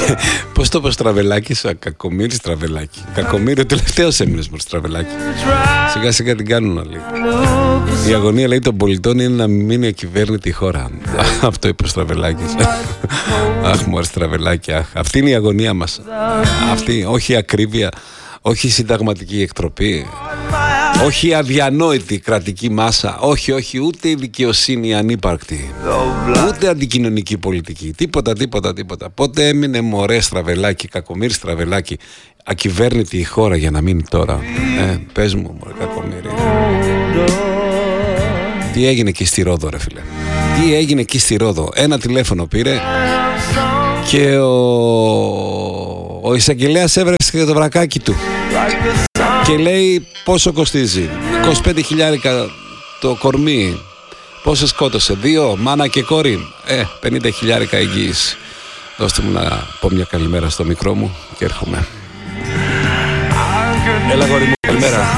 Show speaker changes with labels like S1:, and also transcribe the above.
S1: Πώς το πω Στραβελάκης, Κακομοίρη Στραβελάκη. Κακομοίρη, ο τελευταίος έμεινες με Στραβελάκη. Σιγά σιγά την κάνουν όλοι. Η αγωνία, λέει, των πολιτών είναι να μείνει ακυβέρνητη η χώρα. Αυτό είπε ο Στραβελάκης. Αχ, μωρέ Στραβελάκη, αχ. Αυτή είναι η αγωνία μας. Αυτή, όχι η ακρίβεια, όχι η συνταγματική εκτροπή, όχι η αδιανόητη κρατική μάσα, όχι, ούτε η δικαιοσύνη ανύπαρκτη, ούτε αντικοινωνική πολιτική, τίποτα. Πότε έμεινε, μωρέ Στραβελάκη, Κακομοίρη Στραβελάκη, ακυβέρνητη η χώρα για να μείνει τώρα? Πες μου, μωρέ Κακομοίρη. Τι έγινε εκεί στη Ρόδο, ρε φίλε? Τι έγινε εκεί στη Ρόδο? Ένα τηλέφωνο πήρε και ο εισαγγελέας έβρεσε το βρακάκι του και λέει πόσο κοστίζει. 25.000 το κορμί. Πόσο σκότωσε? 2, μάνα και κόρη. 50.000 εγγύηση. Δώστε μου να πω μια καλημέρα στο μικρό μου και έρχομαι. Έλα, γόρι μου, καλημέρα.